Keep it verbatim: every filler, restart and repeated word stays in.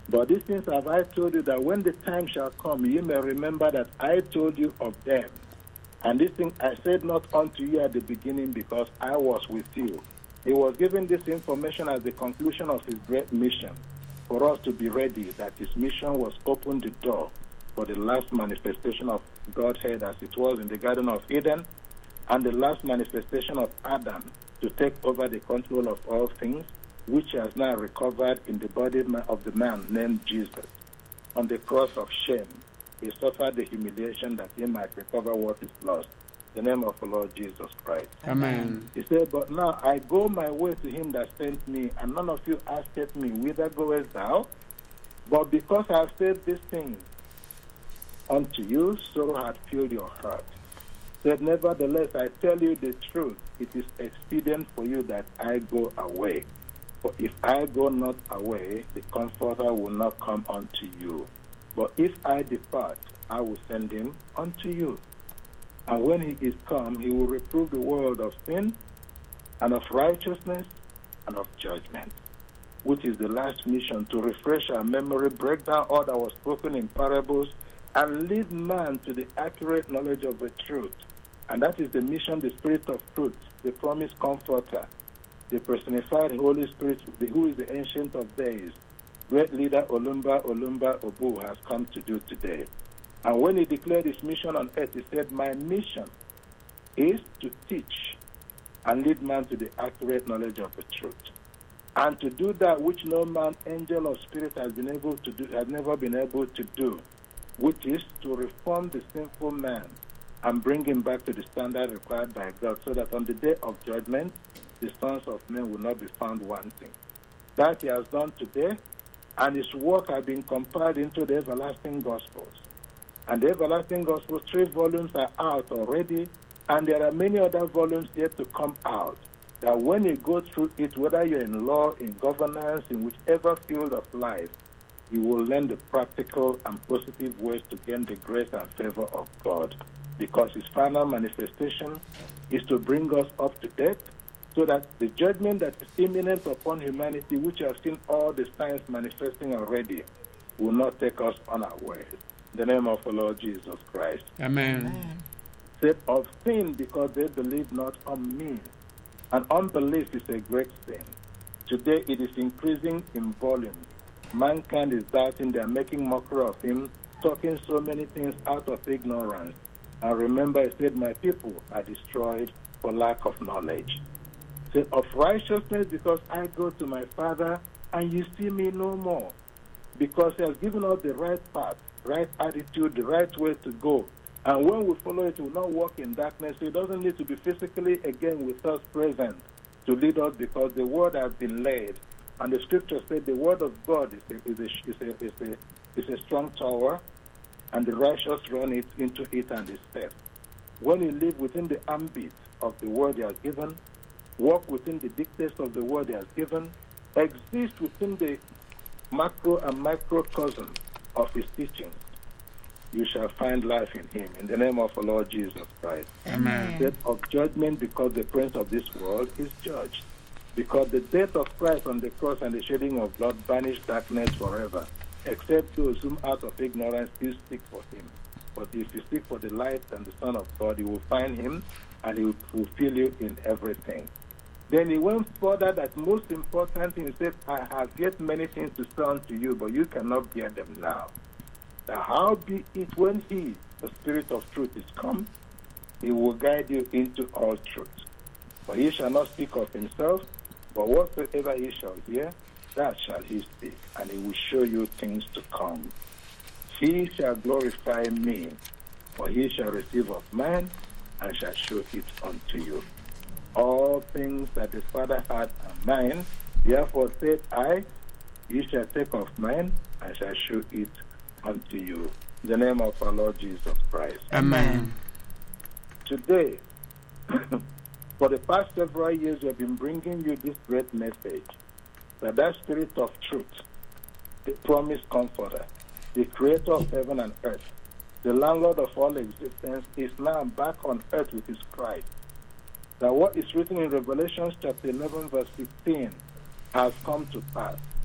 But these things have I told you, that when the time shall come, you may remember that I told you of them. And this thing I said not unto you at the beginning, because I was with you. He was giving this information as the conclusion of his great mission, for us to be ready, that his mission was open the door for the last manifestation of Godhead, as it was in the Garden of Eden, and the last manifestation of Adam to take over the control of all things, which has now recovered in the body of the man named Jesus. On the cross of shame, he suffered the humiliation that he might recover what is lost. In the name of the Lord Jesus Christ. Amen. He said, but now I go my way to him that sent me, and none of you asked me, whither goest thou? But because I have said these things unto you, sorrow hath filled your heart. Said, nevertheless, I tell you the truth, it is expedient for you that I go away. For if I go not away, the Comforter will not come unto you. But if I depart, I will send him unto you. And when he is come, he will reprove the world of sin, and of righteousness, and of judgment, which is the last mission, to refresh our memory, break down all that was spoken in parables, and lead man to the accurate knowledge of the truth. And that is the mission, the Spirit of truth, the promised Comforter, the personified Holy Spirit, who is the Ancient of Days, great leader Olumba Olumba Obu has come to do today. And when he declared his mission on earth, he said, my mission is to teach and lead man to the accurate knowledge of the truth, and to do that which no man, angel, or spirit has been able to do, has never been able to do, which is to reform the sinful man and bring him back to the standard required by God, so that on the day of judgment, the sons of men will not be found wanting. That he has done today, and his work has been compiled into the everlasting gospels. And the everlasting gospel, three volumes are out already, and there are many other volumes yet to come out, that when you go through it, whether you're in law, in governance, in whichever field of life, you will learn the practical and positive ways to gain the grace and favor of God, because his final manifestation is to bring us up to date, so that the judgment that is imminent upon humanity, which has seen all the signs manifesting already, will not take us unawares. In the name of the Lord Jesus Christ. Amen. Amen. Said of sin, because they believe not on me. And unbelief is a great sin. Today it is increasing in volume. Mankind is doubting, they are making mockery of him, talking so many things out of ignorance. And remember, he said, my people are destroyed for lack of knowledge. Said of righteousness, because I go to my Father, and you see me no more. Because he has given us the right path, right attitude, the right way to go. And when we follow it, we will not walk in darkness. So it doesn't need to be physically again with us present to lead us, because the word has been laid. And the scripture said the word of God is a, is a, is a, is a, is a strong tower, and the righteous run it into it and is safe. When you live within the ambit of the word he has given, walk within the dictates of the word he has given, exist within the macro and microcosm of his teachings, you shall find life in him. In the name of the Lord Jesus Christ. Amen. Death of judgment, because the prince of this world is judged. Because the death of Christ on the cross and the shedding of blood banished darkness forever, except those whom out of ignorance still seek for him. But if you seek for the light and the Son of God, you will find him, and he will fulfill you in everything. Then he went further, that most important thing, he said, I have yet many things to say unto you, but you cannot bear them now. Now, how be it when he, the Spirit of truth, is come, he will guide you into all truth. For he shall not speak of himself, but whatsoever he shall hear, that shall he speak, and he will show you things to come. He shall glorify me, for he shall receive of mine, and shall show it unto you. All things that the Father had are mine, therefore said I, ye shall take of mine, and shall show it unto you. In the name of our Lord Jesus Christ. Amen. Today, for the past several years, we have been bringing you this great message, that that Spirit of truth, the promised Comforter, the creator of heaven and earth, the landlord of all existence, is now back on earth with his Christ. That what is written in Revelation chapter eleven, verse fifteen, has come to pass.